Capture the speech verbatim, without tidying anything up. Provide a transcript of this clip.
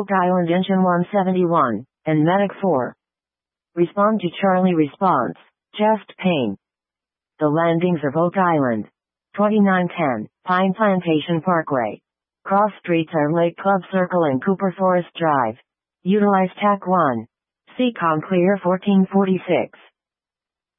Oak Island Engine one seventy-one, and Medic four. Respond to Charlie response, chest pain. The landings of Oak Island. twenty-nine ten, Pine Plantation Parkway. Cross streets are Lake Club Circle and Cooper Forest Drive. Utilize T A C one. C COM clear fourteen forty-six.